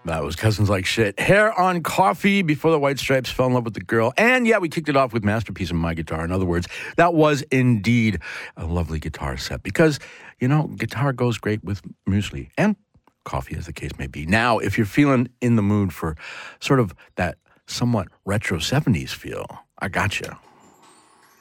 That was Cousins Like Shit. Hair on Coffee before the White Stripes fell in love with the girl. And yeah, we kicked it off with Masterpiece of My Guitar. In other words, that was indeed a lovely guitar set because, guitar goes great with muesli and coffee, as the case may be. Now, if you're feeling in the mood for sort of that somewhat retro 70s feel, I got you.